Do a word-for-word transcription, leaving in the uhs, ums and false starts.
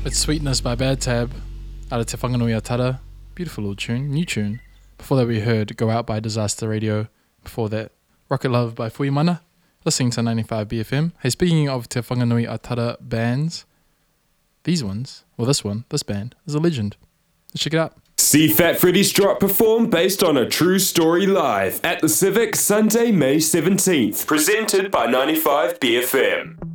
It's Sweetness by Bad Tab out of Te Whanganui Atara. Beautiful little tune, new tune. Before that we heard Go Out by Disaster Radio. Before that, Rocket Love by Fuimana. Listening to ninety-five B F M. Hey, speaking of Te Whanganui Atara bands, these ones, well this one, this band, is a legend. Let's check it out. See Fat Freddy's Drop perform based on a true story live at the Civic Sunday, May seventeenth. Presented by ninety-five B F M.